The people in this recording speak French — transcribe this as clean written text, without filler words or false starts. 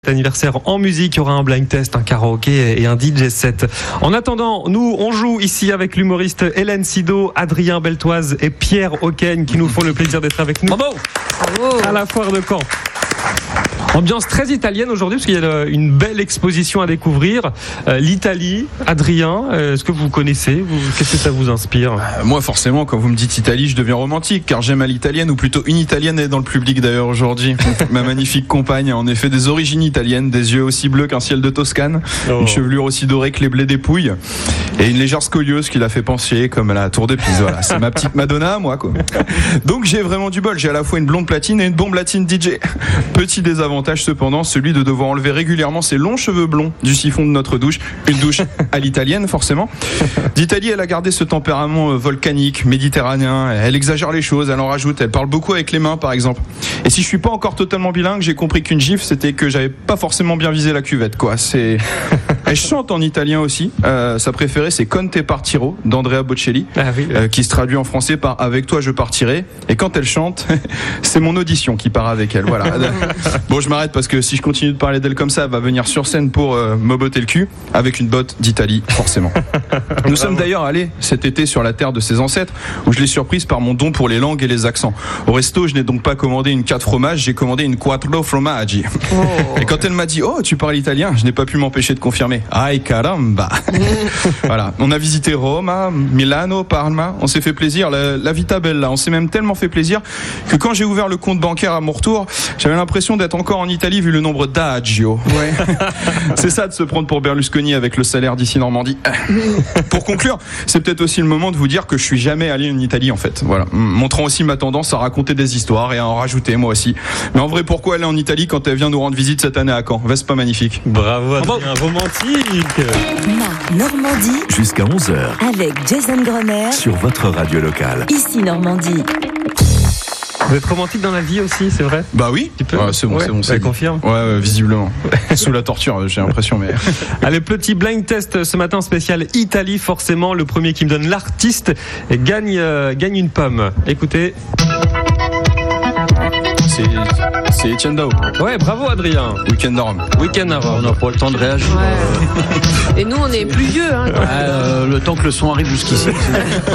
Anniversaire en musique, il y aura un blind test, un karaoké et un DJ set. En attendant, nous on joue ici avec l'humoriste Hélène Sido, Adrien Beltoise et Pierre Auqueigne qui nous font le plaisir d'être avec nous. Bravo. À la foire de Caen. Ambiance très italienne aujourd'hui parce qu'il y a une belle exposition à découvrir. L'Italie, Adrien, est-ce que vous connaissez? Qu'est-ce que ça vous inspire? Moi forcément, quand vous me dites Italie, je deviens romantique car j'aime à l'italienne, ou plutôt une italienne est dans le public d'ailleurs aujourd'hui. Ma magnifique compagne a en effet des origines italiennes, des yeux aussi bleus qu'un ciel de Toscane, une chevelure aussi dorée que les blés des Pouilles et une légère scoliose qui l'a fait pencher comme la tour de Pise. Voilà, c'est ma petite Madonna à moi quoi. Donc j'ai vraiment du bol, j'ai à la fois une blonde platine et une bombe latine DJ. Petit désavantage cependant, celui de devoir enlever régulièrement ses longs cheveux blonds du siphon de notre douche, une douche à l'italienne forcément. D'Italie, elle a gardé ce tempérament volcanique, méditerranéen, elle exagère les choses, elle en rajoute, elle parle beaucoup avec les mains par exemple. Et si je suis pas encore totalement bilingue, j'ai compris qu'une gifle c'était que j'avais pas forcément bien visé la cuvette quoi. Elle chante en italien aussi, sa préférée c'est Conte partiro d'Andrea Bocelli, qui se traduit en français par Avec toi je partirai, et quand elle chante c'est mon audition qui part avec elle, voilà. Bon, je m'arrête parce que si je continue de parler d'elle comme ça, elle va venir sur scène pour me botter le cul avec une botte d'Italie, forcément. Nous sommes d'ailleurs allés cet été sur la terre de ses ancêtres, où je l'ai surprise par mon don pour les langues et les accents. Au resto, je n'ai donc pas commandé une 4 fromages, j'ai commandé une 4 formaggi. Et quand elle m'a dit « Oh, tu parles italien », je n'ai pas pu m'empêcher de confirmer « Ai caramba ». Voilà, on a visité Rome, Milano, Parma, on s'est fait plaisir, la Vita Bella, on s'est même tellement fait plaisir que quand j'ai ouvert le compte bancaire à mon retour, j'avais l'impression d'être encore en Italie vu le nombre d'agio. Ouais. C'est ça de se prendre pour Berlusconi avec le salaire d'ici Normandie. Pour conclure, c'est peut-être aussi le moment de vous dire que je suis jamais allé en Italie en fait. Voilà, montrant aussi ma tendance à raconter des histoires et à en rajouter moi aussi. Mais en vrai, pourquoi aller en Italie quand elle vient nous rendre visite cette année à Caen? N'est-ce pas magnifique? Bravo Adrien, romantique. Normandie jusqu'à 11h avec Jason Grosner sur votre radio locale. Ici Normandie. Vous êtes romantique dans la vie aussi, c'est vrai? Bah oui, ouais, c'est bon, ça confirme. Ouais, visiblement. Sous la torture, j'ai l'impression, mais. Allez, petit blind test ce matin spécial Italie, forcément. Le premier qui me donne l'artiste gagne une pomme. Écoutez. C'est Etienne Dao. Ouais, bravo Adrien. Weekend à Rome. On n'a pas le temps de réagir. Ouais. Et nous, on est plus vieux. Hein, le temps que le son arrive jusqu'ici.